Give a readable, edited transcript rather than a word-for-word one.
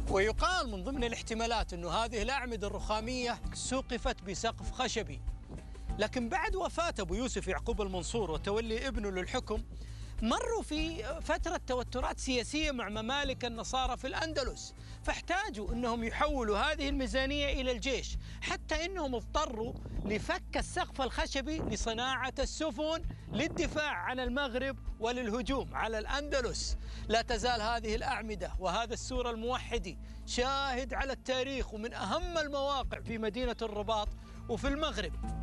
ويقال من ضمن الاحتمالات أن هذه الأعمدة الرخامية سُقفت بسقف خشبي. لكن بعد وفاة أبو يوسف يعقوب المنصور وتولي ابنه للحكم، مروا في فترة توترات سياسية مع ممالك النصارى في الأندلس، فاحتاجوا أنهم يحولوا هذه الميزانية إلى الجيش، حتى أنهم اضطروا لفك السقف الخشبي لصناعة السفن للدفاع عن المغرب وللهجوم على الأندلس. لا تزال هذه الأعمدة وهذا السور الموحدي شاهد على التاريخ ومن أهم المواقع في مدينة الرباط وفي المغرب.